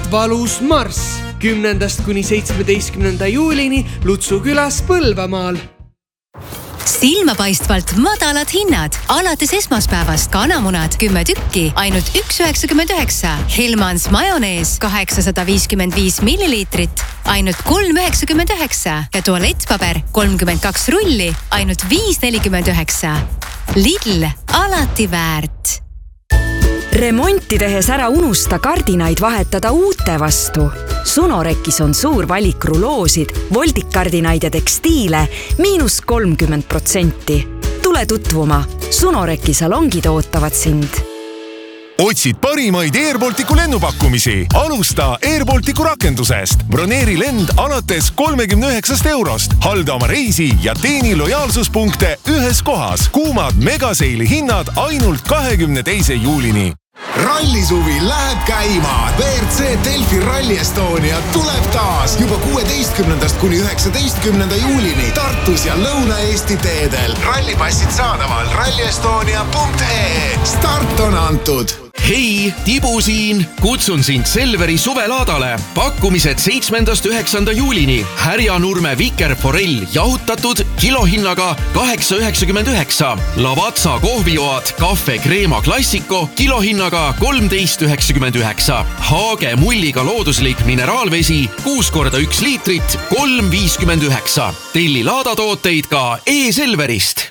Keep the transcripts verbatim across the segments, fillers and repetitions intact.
valus marss kümnendast kuni seitsmeteistkümnenda juulini Lutsu külas Põlvamaal. Silmapaistvalt madalad hinnad. Alates esmaspäevast kanamunad kümme tükki, ainult üks üheksakümmend üheksa. Hellmans majonees kaheksasada viiskümmend viis milliliitrit, ainult kolm üheksakümmend üheksa. Ja tualettpaber kolmkümmend kaks rulli, ainult viis nelikümmend üheksa. Lidl, alati väärt. Remonti tehes ära unusta kardinaid vahetada uute vastu. Sunorekis on suur valik ruloosid, voldikkardinaid ja tekstiile miinus kolmkümmend protsenti. Tule tutvuma. Sunoreki salongid ootavad sind. Otsid parimaid Air Balticu lennupakkumisi. Alusta Air Balticu rakendusest. Broneeri lend alates kolmekümne üheksast eurost. Halda oma reisi ja teeni lojaalsuspunkte ühes kohas. Kuumad megaseili hinnad ainult kahekümne teise juulini. Rallisuvi läheb käima. V R C Delfi Rally Estonia tuleb taas juba kuueteistkümnendast kuni üheksateistkümnenda juulini Tartus ja Lõuna-Eesti teedel. Rallipassid saadaval ralli estonia punkt ee. Start on antud. Hei, Tibu siin! Kutsun sind Selveri suvelaadale. Pakkumised seitsmendast üheksanda juulini. Härjanurme vikerforell jahutatud kilohinnaga kaheksa üheksakümmend üheksa. Lavazza kohvijoad Cafe Crema Classico kilohinnaga kolmteist üheksakümmend üheksa. Haage mulliga looduslik mineraalvesi kuus korda üks liitrit kolm viiskümmend üheksa. Telli laadatooteid ka e-Selverist.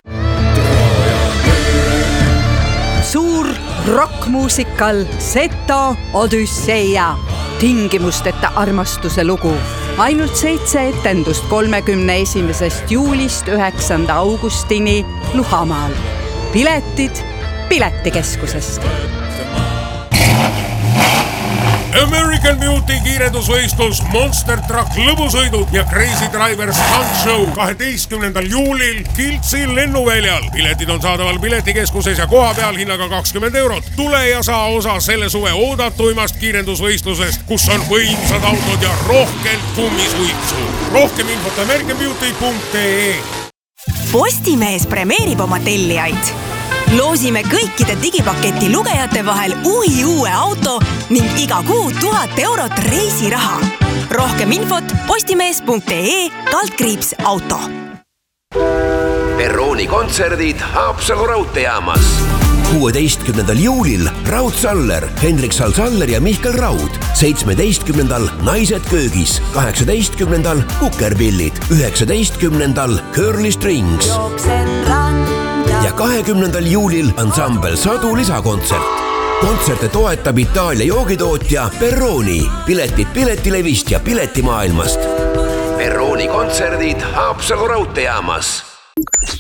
Suur rockmuusikal Seto Odüsseia. Tingimusteta armastuse lugu. Ainult seitse etendust kolmekümne esimesest juulist üheksanda augustini Luhamaal. Piletid Piletikeskusest. American Beauty kiirendusvõistlus, Monster Truck lõbusõidud ja Crazy Driver Stunt Show kaheteistkümnendal juulil Kiltsi lennuväljal. Piletid on saadaval Piletikeskuses ja koha peal hinnaga kakskümmend eurot. Tule ja saa osa selle suve oodatuimast kiirendusvõistlusest, kus on võimsad autod ja rohkelt kummisuitsu. Rohkem infot American Beauty punkt ee. Postimees premeerib oma tellijaid. Loosime kõikide digipaketi lugejate vahel uhi uue auto ning iga kuu tuhat eurot reisiraha. Rohkem infot postimees punkt ee kaldkriips auto. Perrooni kontserdid Haapsalu raudteejaamas. kuueteistkümnendal juulil Raud Saller, Henrik Salsaller ja Mihkel Raud. seitsmeteistkümnendal Naised köögis. kaheksateistkümnendal Kukerpillid. üheksateistkümnendal Curly Strings. Ja kahekümnendal juulil ansambel Sadu lisakontsert. Kontserte toetab Itaalia joogitootja Perrooni. Piletid Piletilevist ja Piletimaailmast. Perrooni kontserdid Haapsalu raudteejaamas.